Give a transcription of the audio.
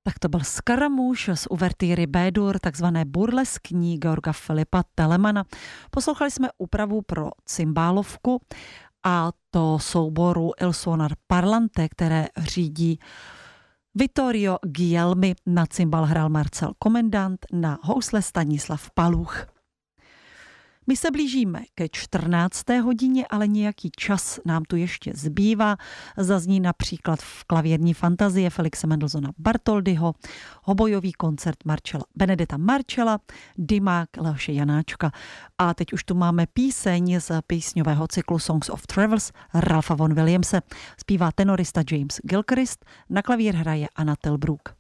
Tak to byl Scaramouche z uvertýry B-dur, takzvané burleskní Georga Filipa Telemana. Poslouchali jsme úpravu pro cymbálovku a to souboru Il Suonar Parlante, které řídí Vittorio Guglielmi. Na cymbal hrál Marcel Komendant, na housle Stanislav Paluch. My se blížíme ke 14. hodině, ale nějaký čas nám tu ještě zbývá. Zazní například v klavírní fantazie Felixe Mendelssohna Bartholdyho, hobojový koncert Benedetta Marcella, Dymák Leoše Janáčka. A teď už tu máme píseň z písňového cyklu Songs of Travels Ralpha von Williamse. Zpívá tenorista James Gilchrist, na klavír hraje Anna Tilbrook.